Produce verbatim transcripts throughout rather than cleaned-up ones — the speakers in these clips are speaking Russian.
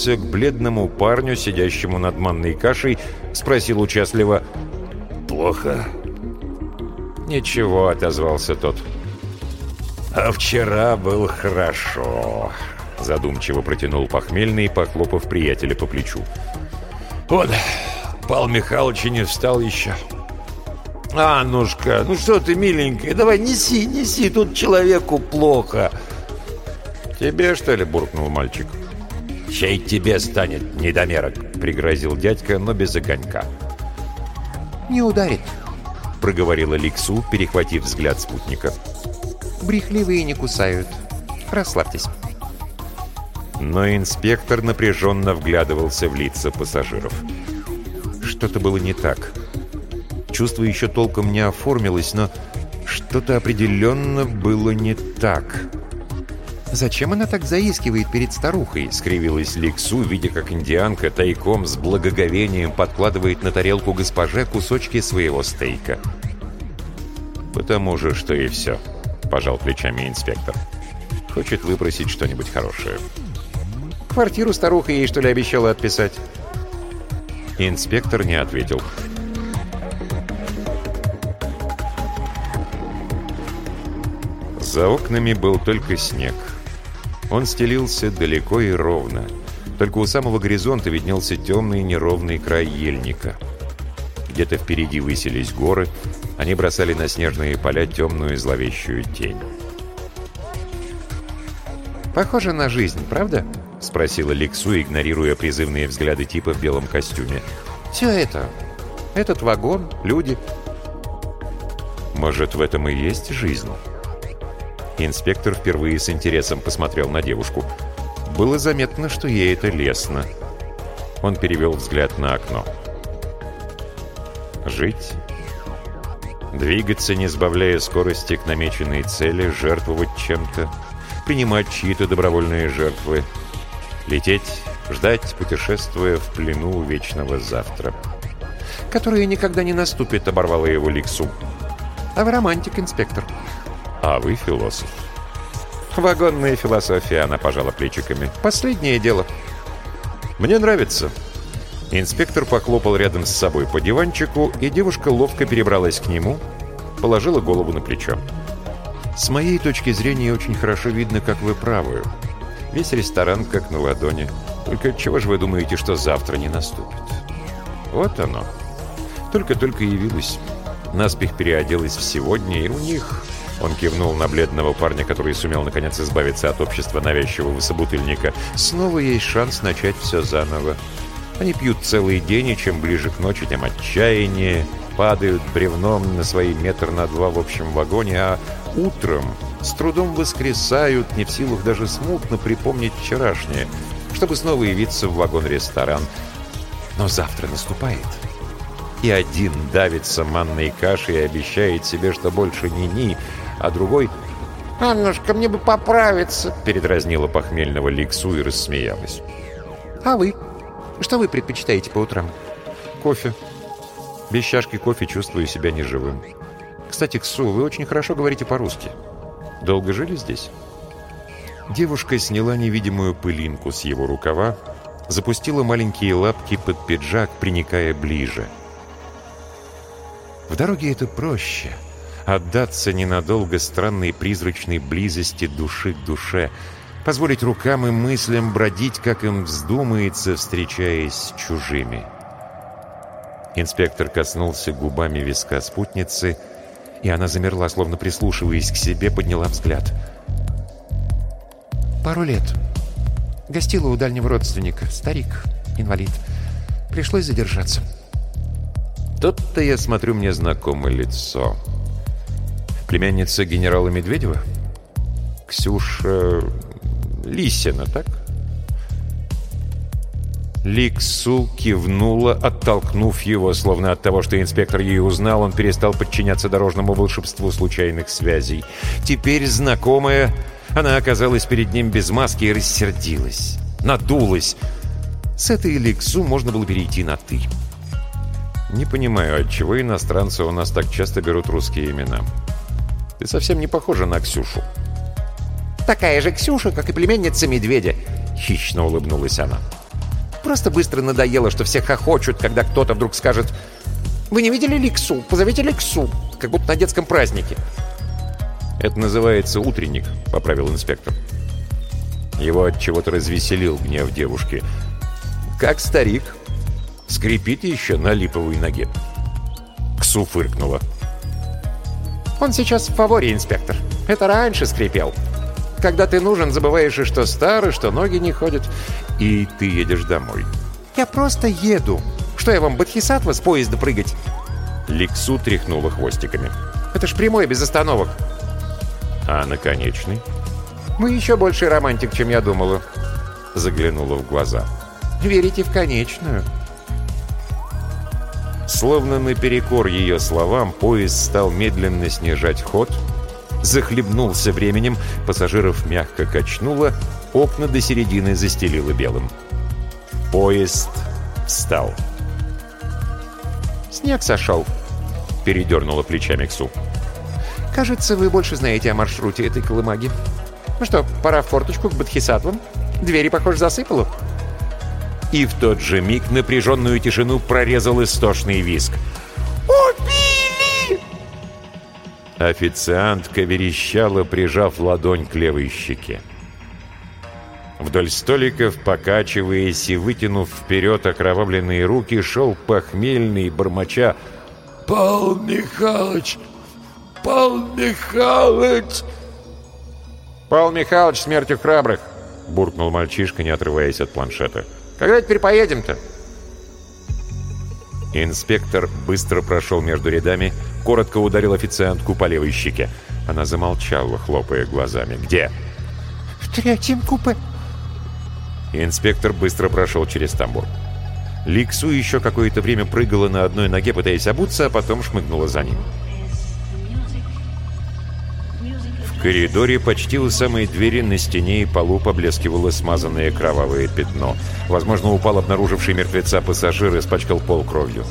повернулся к бледному парню, сидящему над манной кашей, спросил участливо: «Плохо?» «Ничего», — отозвался тот. «А вчера был хорошо», — задумчиво протянул Похмельный, похлопав приятеля по плечу. «Вот, Павел Михайлович не встал еще». «Аннушка, ну что ты, миленькая, давай неси, неси, тут человеку плохо». «Тебе, что ли?» — буркнул мальчик. «Чай тебе станет, недомерок», — пригрозил дядька, но без огонька. «Не ударит», — проговорила Ликсу, перехватив взгляд спутника. «Брехливые не кусают. Расслабьтесь». Но инспектор напряженно вглядывался в лица пассажиров. Что-то было не так. Чувство еще толком не оформилось, но что-то определенно было не так. «Зачем она так заискивает перед старухой?» — скривилась Ликсу, видя, как индианка тайком с благоговением подкладывает на тарелку госпоже кусочки своего стейка. «Потому же, что и все», — пожал плечами инспектор. «Хочет выпросить что-нибудь хорошее». «Квартиру старуха ей, что ли, обещала отписать?» Инспектор не ответил. За окнами был только снег. Он стелился далеко и ровно. Только у самого горизонта виднелся темный неровный край ельника. Где-то впереди высились горы, они бросали на снежные поля темную зловещую тень. «Похоже на жизнь, правда?» — спросила Ликсу, игнорируя призывные взгляды типа в белом костюме. «Все это. Этот вагон, люди». «Может, в этом и есть жизнь?» Инспектор впервые с интересом посмотрел на девушку. Было заметно, что ей это лестно. Он перевел взгляд на окно. Жить? Двигаться, не сбавляя скорости к намеченной цели, жертвовать чем-то, принимать чьи-то добровольные жертвы, лететь, ждать, путешествуя в плену вечного завтра. «Которое никогда не наступит», — оборвала его Ликсу. «А вы романтик, инспектор». «А вы философ». «Вагонная философия», — она пожала плечиками. «Последнее дело». «Мне нравится». Инспектор похлопал рядом с собой по диванчику, и девушка ловко перебралась к нему, положила голову на плечо. «С моей точки зрения, очень хорошо видно, как вы правы. Весь ресторан как на ладони. Только чего же вы думаете, что завтра не наступит?» «Вот оно. Только-только явилась. Наспех переоделась в сегодня, и у них...» Он кивнул на бледного парня, который сумел наконец избавиться от общества навязчивого собутыльника. «Снова есть шанс начать все заново. Они пьют целый день, и чем ближе к ночи, тем отчаяннее, падают бревном на свои метр на два в общем вагоне, а утром с трудом воскресают, не в силах даже смутно припомнить вчерашнее, чтобы снова явиться в вагон-ресторан. Но завтра наступает». И один давится манной кашей и обещает себе, что больше ни-ни, а другой... «Аннушка, мне бы поправиться!» — передразнила Похмельного Ликсу и рассмеялась. «А вы? Что вы предпочитаете по утрам?» «Кофе. Без чашки кофе чувствую себя неживым. Кстати, Ксу, вы очень хорошо говорите по-русски. Долго жили здесь?» Девушка сняла невидимую пылинку с его рукава, запустила маленькие лапки под пиджак, приникая ближе. В дороге это проще. Отдаться ненадолго странной призрачной близости души к душе. Позволить рукам и мыслям бродить, как им вздумается, встречаясь с чужими. Инспектор коснулся губами виска спутницы, и она замерла, словно прислушиваясь к себе, подняла взгляд. «Пару лет. Гостила у дальнего родственника. Старик, инвалид. Пришлось задержаться». Тут-то я смотрю, мне знакомое лицо. Племянница генерала Медведева? Ксюша Лисина, так? Ликсу кивнула, оттолкнув его, словно от того, что инспектор ее узнал, он перестал подчиняться дорожному волшебству случайных связей. Теперь знакомая, она оказалась перед ним без маски и рассердилась, надулась. С этой Ликсу можно было перейти на «ты». Не понимаю, отчего иностранцы у нас так часто берут русские имена. Ты совсем не похожа на Ксюшу. «Такая же Ксюша, как и племянница медведя», — хищно улыбнулась она. Просто быстро надоело, что все хохочут, когда кто-то вдруг скажет: «Вы не видели Ликсу? Позовите Ликсу!» Как будто на детском празднике. «Это называется утренник», — поправил инспектор. Его от чего-то развеселил гнев девушки. «Как старик? Скрипит еще на липовой ноге». Ксу фыркнула. «Он сейчас в фаворе, инспектор. Это раньше скрипел. Когда ты нужен, забываешь и что старый, что ноги не ходят. И ты едешь домой». «Я просто еду. Что я вам, бодхисаттва, с поезда прыгать?» Ликсу тряхнула хвостиками. «Это ж прямой, без остановок». «А наконечный?» «Вы еще больше романтик, чем я думала». Заглянула в глаза. «Верите в конечную?» Словно наперекор ее словам, поезд стал медленно снижать ход, захлебнулся временем, пассажиров мягко качнуло, окна до середины застелило белым. Поезд встал. «Снег сошел», — передернула плечами Ксу. «Кажется, вы больше знаете о маршруте этой колымаги. Ну что, пора в форточку к бодхисаттвам? Двери, похоже, засыпало». И в тот же миг напряженную тишину прорезал истошный визг. «Убили!» Официантка верещала, прижав ладонь к левой щеке. Вдоль столиков, покачиваясь и вытянув вперед окровавленные руки, шел похмельный, бормоча: «Пал Михалыч! Пал Михалыч!» «Пал Михалыч смертью храбрых!» — буркнул мальчишка, не отрываясь от планшета. «Когда теперь поедем-то?» Инспектор быстро прошел между рядами, коротко ударил официантку по левой щеке. Она замолчала, хлопая глазами. «Где?» «В третьем купе». Инспектор быстро прошел через тамбур. Ликсу еще какое-то время прыгала на одной ноге, пытаясь обуться, а потом шмыгнула за ним. В коридоре почти у самой двери на стене и полу поблескивало смазанное кровавое пятно. Возможно, упал обнаруживший мертвеца пассажир и испачкал пол кровью.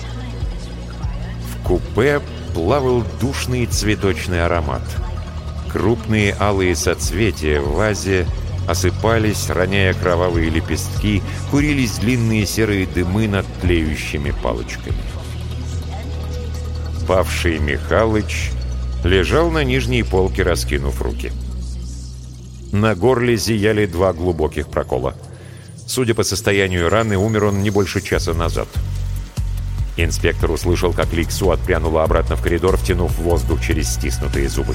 В купе плавал душный цветочный аромат. Крупные алые соцветия в вазе осыпались, роняя кровавые лепестки, курились длинные серые дымы над тлеющими палочками. Павший Михалыч лежал на нижней полке, раскинув руки. На горле зияли два глубоких прокола. Судя по состоянию раны, умер он не больше часа назад. Инспектор услышал, как Ликсу отпрянула обратно в коридор, втянув воздух через стиснутые зубы.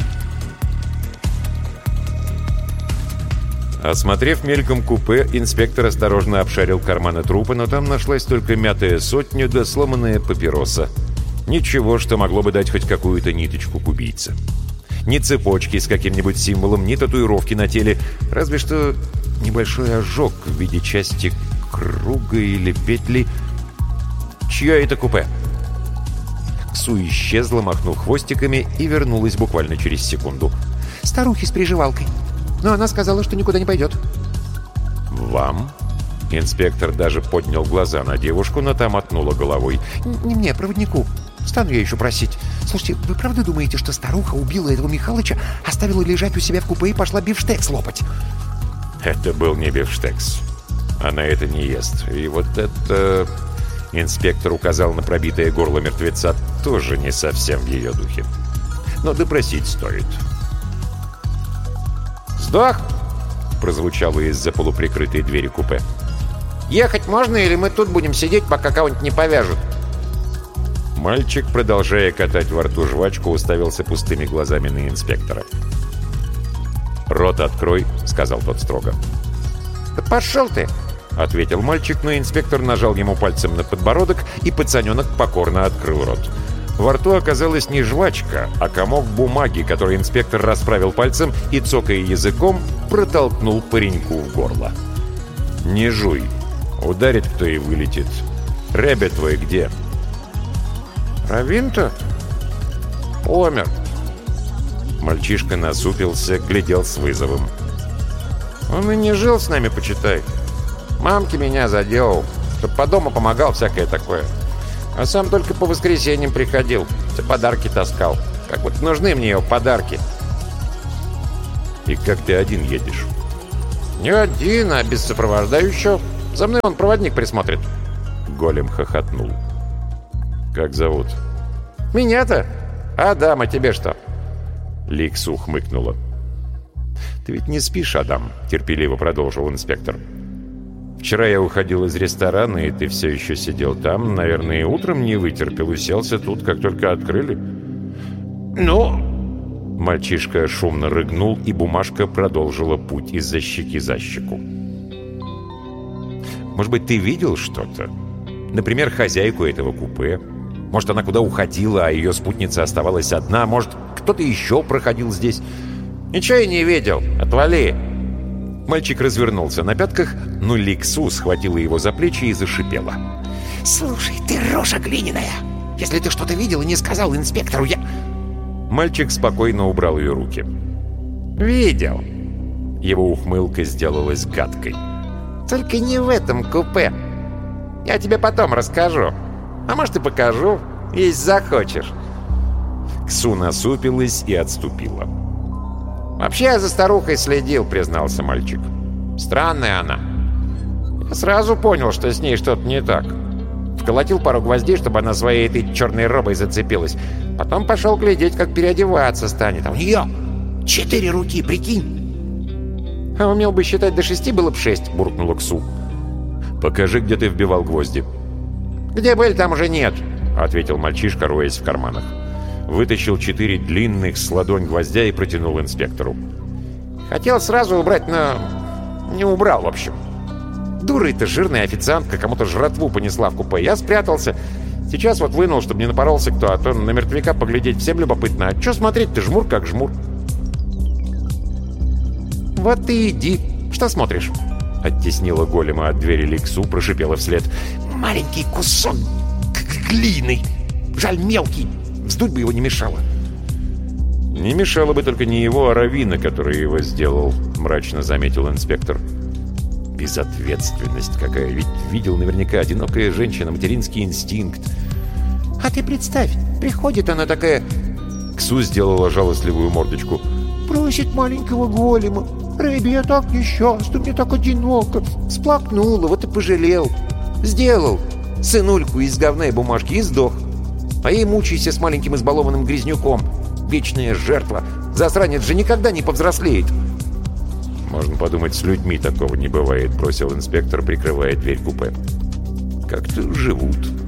Осмотрев мельком купе, инспектор осторожно обшарил карманы трупа, но там нашлась только мятая сотня да сломанная папироса. Ничего, что могло бы дать хоть какую-то ниточку к убийце. Ни цепочки с каким-нибудь символом, ни татуировки на теле, разве что небольшой ожог в виде части круга или петли. Чье это купе? Ксу исчезла, махнув хвостиками, и вернулась буквально через секунду. «Старухи с приживалкой. Но она сказала, что никуда не пойдет». «Вам?» Инспектор даже поднял глаза на девушку, но та мотнула головой. «Не мне, проводнику. Стану я еще просить. Слушайте, вы правда думаете, что старуха убила этого Михалыча, оставила лежать у себя в купе и пошла бифштекс лопать?» Это был не бифштекс. Она это не ест. И вот это... Инспектор указал на пробитое горло мертвеца, тоже не совсем в ее духе. Но допросить стоит. «Сдох?» — прозвучало из-за полуприкрытой двери купе. «Ехать можно, или мы тут будем сидеть, пока кого-нибудь не повяжут?» Мальчик, продолжая катать во рту жвачку, уставился пустыми глазами на инспектора. «Рот открой», — сказал тот строго. «Да пошел ты!» — ответил мальчик, но инспектор нажал ему пальцем на подбородок, и пацаненок покорно открыл рот. Во рту оказалась не жвачка, а комок бумаги, который инспектор расправил пальцем и, цокая языком, протолкнул пареньку в горло. «Не жуй. Ударит кто и вылетит. Рэбби твой где?» «Равин-то? Умер». Мальчишка насупился, глядел с вызовом. «Он и не жил с нами, почитай. Мамки меня заделал, чтоб по дому помогал, всякое такое. А сам только по воскресеньям приходил, все подарки таскал. Как вот нужны мне его подарки». «И как ты один едешь?» «Не один, а без сопровождающего. За мной он проводник присмотрит». Голем хохотнул. «Как зовут?» «Меня-то? Адам, а тебе что?» Ликсу хмыкнула. «Ты ведь не спишь, Адам?» — терпеливо продолжил инспектор. «Вчера я уходил из ресторана, и ты все еще сидел там. Наверное, и утром не вытерпел, уселся тут, как только открыли». «Ну...» Мальчишка шумно рыгнул, и бумажка продолжила путь из-за щеки за щеку. «Может быть, ты видел что-то? Например, хозяйку этого купе? Может, она куда уходила, а ее спутница оставалась одна? Может, кто-то еще проходил здесь?» «Ничего я не видел. Отвали!» Мальчик развернулся на пятках, но Ликсу схватила его за плечи и зашипела. «Слушай, ты рожа глиняная! Если ты что-то видел и не сказал инспектору, я...» Мальчик спокойно убрал ее руки. «Видел!» Его ухмылка сделалась гадкой. «Только не в этом купе. Я тебе потом расскажу. А может, и покажу, если захочешь». Ксу насупилась и отступила. «Вообще я за старухой следил», — признался мальчик. «Странная она. Я сразу понял, что с ней что-то не так. Вколотил пару гвоздей, чтобы она своей этой черной робой зацепилась. Потом пошел глядеть, как переодеваться станет. А у нее четыре руки, прикинь!» «А умел бы считать до шести, было бы шесть», — буркнула Ксу. «Покажи, где ты вбивал гвозди». «Где были, там уже нет», — ответил мальчишка, роясь в карманах. Вытащил четыре длинных с ладонь гвоздя и протянул инспектору. «Хотел сразу убрать, но не убрал, в общем. Дура эта жирная официантка кому-то жратву понесла в купе. Я спрятался. Сейчас вот вынул, чтобы не напоролся кто, а то на мертвяка поглядеть всем любопытно. А что смотреть-то, жмур как жмур». «Вот ты иди. Что смотришь?» Оттеснила голема от двери Ликсу, прошипела вслед. «Маленький кусок глины. Жаль, мелкий. Вздуть бы его не мешало». «Не мешало бы только не его, а Равина, который его сделал», — мрачно заметил инспектор. «Безответственность какая, ведь видел наверняка одинокая женщина, материнский инстинкт». «А ты представь, приходит она такая...» Ксу сделала жалостливую мордочку. «Просит маленького голема. Рэби, я так несчастна, мне так одиноко». Всплакнула, вот и пожалел. Сделал сынульку из говна и бумажки и сдох. А ей мучайся с маленьким избалованным грязнюком. Вечная жертва. Засранец же никогда не повзрослеет. «Можно подумать, с людьми такого не бывает», — бросил инспектор, прикрывая дверь купе. «Как-то живут».